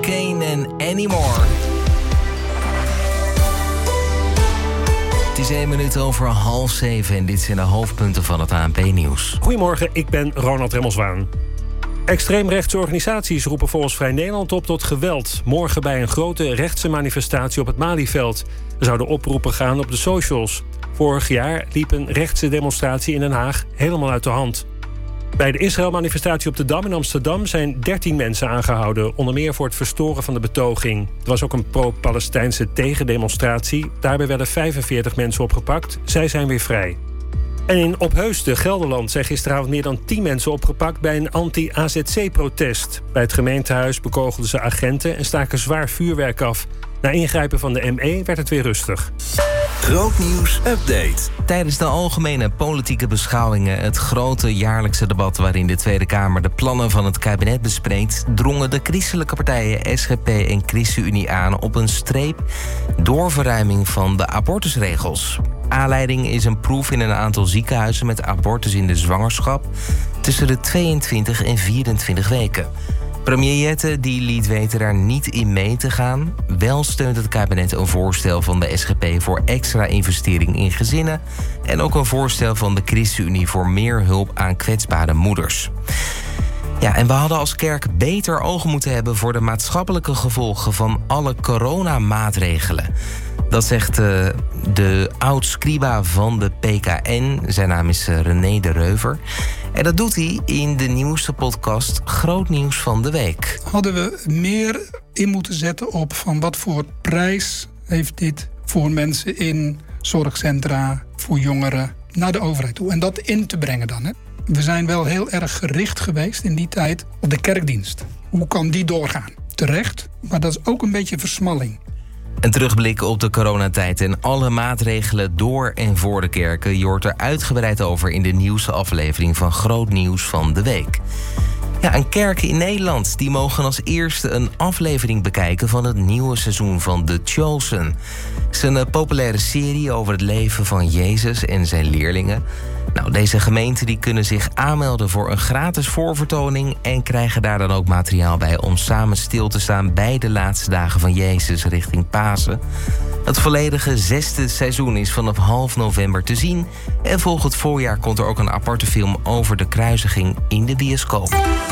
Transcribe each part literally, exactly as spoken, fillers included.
Kane en Anymore. Het is één minuut over half zeven en dit zijn de hoofdpunten van het A N P-nieuws. Goedemorgen, ik ben Ronald Remmelswaan. Extreemrechtse organisaties roepen volgens Vrij Nederland op tot geweld. Morgen bij een grote rechtse manifestatie op het Malieveld. Er zouden oproepen gaan op de socials. Vorig jaar liep een rechtse demonstratie in Den Haag helemaal uit de hand. Bij de Israël-manifestatie op de Dam in Amsterdam zijn dertien mensen aangehouden, onder meer voor het verstoren van de betoging. Er was ook een pro-Palestijnse tegendemonstratie. Daarbij werden vijfenveertig mensen opgepakt. Zij zijn weer vrij. En in Opheusden, Gelderland, zijn gisteravond meer dan tien mensen opgepakt bij een anti-A Z C-protest. Bij het gemeentehuis bekogelden ze agenten en staken zwaar vuurwerk af. Na ingrijpen van de M E werd het weer rustig. Grootnieuws update. Tijdens de algemene politieke beschouwingen, het grote jaarlijkse debat waarin de Tweede Kamer de plannen van het kabinet bespreekt, drongen de christelijke partijen S G P en ChristenUnie aan op een streep doorverruiming van de abortusregels. Aanleiding is een proef in een aantal ziekenhuizen met abortus in de zwangerschap tussen de tweeëntwintig en vierentwintig weken. Premier Jette die liet weten daar niet in mee te gaan. Wel steunt het kabinet een voorstel van de S G P voor extra investering in gezinnen en ook een voorstel van de ChristenUnie voor meer hulp aan kwetsbare moeders. Ja, en we hadden als kerk beter ogen moeten hebben voor de maatschappelijke gevolgen van alle coronamaatregelen. Dat zegt uh, de oud-scriba van de P K N. Zijn naam is uh, René de Reuver. En dat doet hij in de nieuwste podcast Groot Nieuws van de Week. Hadden we meer in moeten zetten op van wat voor prijs heeft dit voor mensen in zorgcentra, voor jongeren, naar de overheid toe. En dat in te brengen dan. Hè. We zijn wel heel erg gericht geweest in die tijd op de kerkdienst. Hoe kan die doorgaan? Terecht, maar dat is ook een beetje versmalling. Een terugblik op de coronatijd en alle maatregelen door en voor de kerken. Je hoort er uitgebreid over in de nieuwste aflevering van Groot Nieuws van de Week. Ja, en kerken in Nederland die mogen als eerste een aflevering bekijken van het nieuwe seizoen van The Chosen. Het is een populaire serie over het leven van Jezus en zijn leerlingen. Nou, deze gemeenten die kunnen zich aanmelden voor een gratis voorvertoning en krijgen daar dan ook materiaal bij om samen stil te staan bij de laatste dagen van Jezus richting Pasen. Het volledige zesde seizoen is vanaf half november te zien. En volgend voorjaar komt er ook een aparte film over de kruisiging in de bioscoop.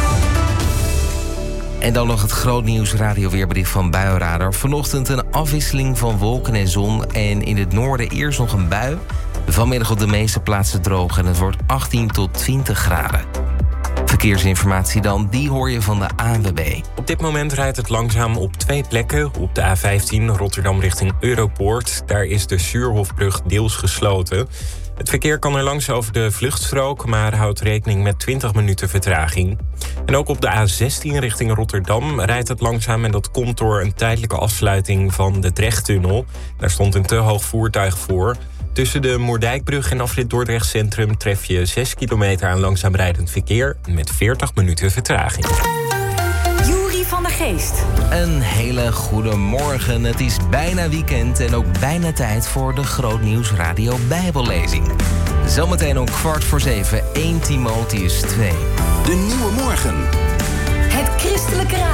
En dan nog het grootnieuws radioweerbericht van Buienradar. Vanochtend een afwisseling van wolken en zon en in het noorden eerst nog een bui. Vanmiddag op de meeste plaatsen droog en het wordt achttien tot twintig graden. Verkeersinformatie dan, die hoor je van de A N W B. Op dit moment rijdt het langzaam op twee plekken. Op de A vijftien Rotterdam richting Europoort. Daar is de Suurhofbrug deels gesloten. Het verkeer kan er langs over de vluchtstrook, maar houdt rekening met twintig minuten vertraging. En ook op de A zestien richting Rotterdam rijdt het langzaam en dat komt door een tijdelijke afsluiting van de Drechttunnel. Daar stond een te hoog voertuig voor. Tussen de Moerdijkbrug en afrit Dordrecht Centrum tref je zes kilometer aan langzaam rijdend verkeer met veertig minuten vertraging. Juri van der Geest. Een hele goede morgen. Het is bijna weekend en ook bijna tijd voor de Grootnieuws Radio Bijbellezing. Zometeen om kwart voor zeven, één Timotheus twee. De nieuwe morgen. Het christelijke